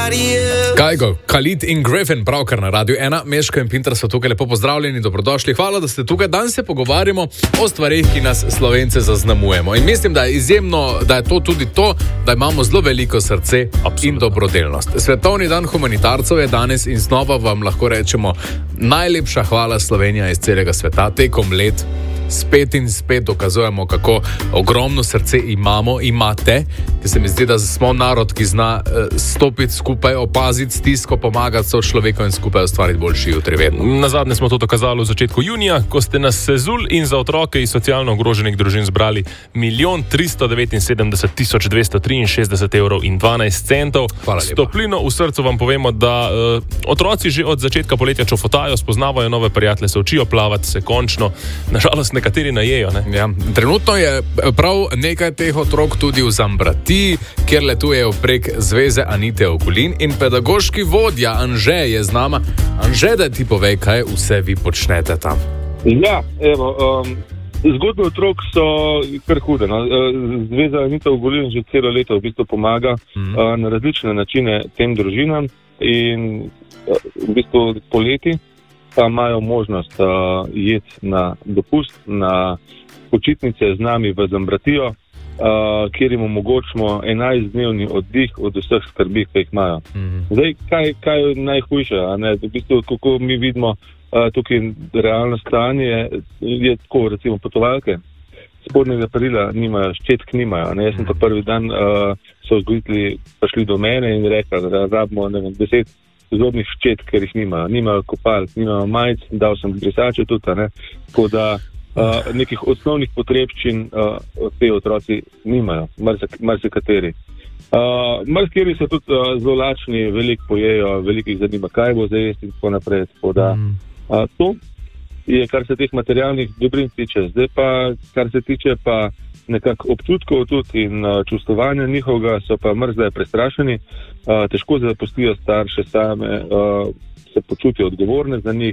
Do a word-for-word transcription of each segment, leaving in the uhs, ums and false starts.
Kajgo, Khalid in Griffin, pravkar na Radiu ena, Meško in Pinter so tukaj, lepo pozdravljeni, dobrodošli, hvala, da ste tukaj. Danes se pogovarjamo o stvarih, ki nas Slovence zaznamujemo. In mislim, da je izjemno, da je to tudi to, da imamo zelo veliko srce Absolutno. In dobrodelnost. Svetovni dan humanitarcev je danes in znova vam lahko rečemo najlepša hvala Slovenija iz celega sveta, tekom let. Spet in spet dokazujemo, kako ogromno srce imamo, imate, ker se mi zdi, da smo narod, ki zna uh, stopiti skupaj, opaziti stisko, pomagati sočlovekom in skupaj ustvariti boljši jutri vedno. Nazadnje smo to dokazali v začetku junija, ko ste nas sezul in za otroke iz socialno ogroženih družin zbrali milijon tristo devetinsedemdeset tisoč dvesto triinšestdeset evrov in dvanajst centov. S toplino v srcu vam povemo, da uh, otroci že od začetka poletja čofotajo, spoznavajo nove prijatelje, se učijo plavati, se končno, nažalost, nekateri najejo. Ne? Ja, trenutno je prav nekaj teh otrok tudi v Zambratiji, kjer letujejo prek Zveze Anite Ogulin in pedagoški vodja Anže je z nama. Anže, da ti povej, kaj vse vi počnete tam. Ja, evo, um, zgodbe otrok so kar hude. No? Zveza Anite Ogulin že celo leto v bistvu pomaga mm. uh, na različne načine tem družinam in uh, v bistvu poleti pa imajo možnost uh, jeti na dopust, na počitnice z nami v Zambratijo, uh, kjer jim omogočimo enajstdnevni oddih od vseh skrbi, ki jih imajo. Mm-hmm. Zdaj, kaj, kaj je najhujše? A ne? V bistvu, kako mi vidimo uh, tukaj realno stanje, je tako, recimo potovalke, spodnjega perila nimajo, ščetk nimajo. Ne? Jaz sem pa prvi dan, uh, so vzgojitelji prišli do mene in rekli, da rabimo, ne vem, deset zobnih ščetk, ker jih nimajo. Nimajo kopalk, nimajo majic, dal sem brisače tudi, ne. Tako da uh, nekih osnovnih potrebščin uh, te otroci nimajo, marsikateri. Uh, marsikateri so tudi uh, zelo lačni, veliko pojejo, veliko jih zanima, kaj bo zdaj jesti in tako naprej. Tako da uh, to je, kar se teh materialnih dobrin tiče. Zdaj pa, kar se tiče pa nekako občutkov tudi in uh, čustovanja njihovega, so pa mrzda prestrašeni, uh, težko zapustijo starše same, uh, se počutijo odgovorne za njih,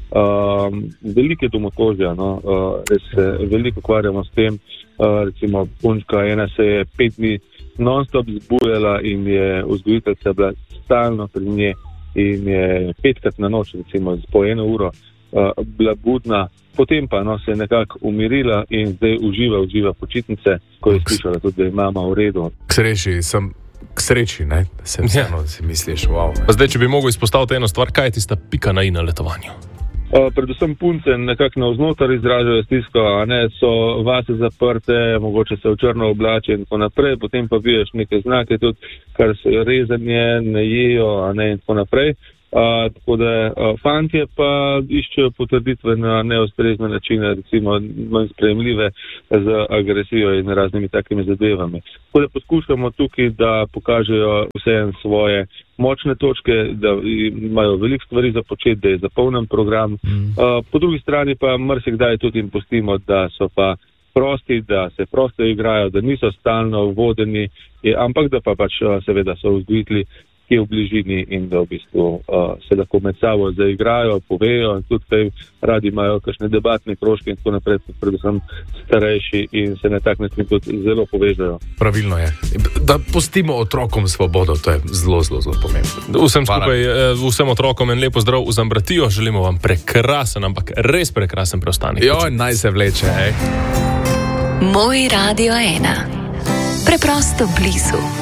uh, velike domotožja, no, uh, res se veliko ukvarjamo s tem, uh, recimo punčka ena se je pet dni non-stop zbujala in je vzgojiteljica bila stalno pri nje in je petkrat na noč, recimo po eno uro, uh, bila budna. Potem pa no, se je nekako umirila in zdaj uživa, uživa počitnice, ko je slišala tudi, da je mama v redu. K sreči, sem k sreči, ne? Sem ja. Vseeno, da si misliš, wow. Pa zdaj, če bi mogel izpostaviti eno stvar, kaj je tista pika na i na letovanju? Uh, predvsem punce nekako navznotar izražajo stisko, a ne, so vase zaprte, mogoče se v črno oblače in tako naprej, potem pa vidiš neke znake tudi, kar se rezanje, ne jejo, a ne, in tako naprej. Uh, tako da uh, fantje pa iščejo potrditve na neustrezne načine, recimo manj sprejemljive z agresijo in raznimi takimi zadevami. Tako da poskušamo tukaj, da pokažejo vseeno svoje močne točke, da imajo veliko stvari za početi, da je zapolnen program. Mm. Uh, po drugi strani pa marsikdaj tudi jim pustimo, da so pa prosti, da se prosto igrajo, da niso stalno vodeni, ampak da pa pač seveda so vzgojitelji, ki je v bližini in da v bistvu uh, se lahko med sabo zaigrajo, povejo in tudi kaj radi imajo kakšne debatne krožke in tako naprej, predvsem starejši in se na tak način tudi zelo povežajo. Pravilno je. Da pustimo otrokom svobodo, to je zelo, zelo, zelo pomembno. Vsem skupaj, vsem otrokom en lepo zdrav v Zambratijo, želimo vam prekrasen, ampak res prekrasen preostanek. Jo, naj se vleče, hej. Moj Radio ena. Preprosto blizu.